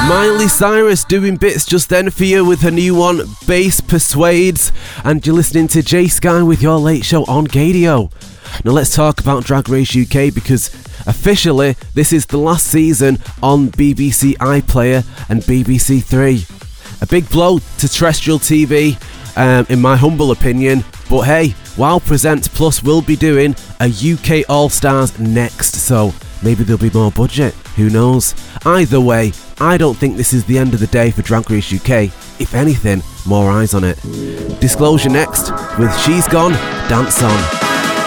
Miley Cyrus doing bits just then for you with her new one, Bass Persuades, and you're listening to Jay Sky with your late show on Gadio. Now let's talk about Drag Race UK, because officially this is the last season on BBC iPlayer and BBC Three. A big blow to terrestrial TV, in my humble opinion, but hey, Wow Presents Plus will be doing a UK All Stars next, so maybe there'll be more budget, who knows. Either way, I don't think this is the end of the day for Drag Race UK. If anything, more eyes on it. Disclosure next with She's Gone, Dance On.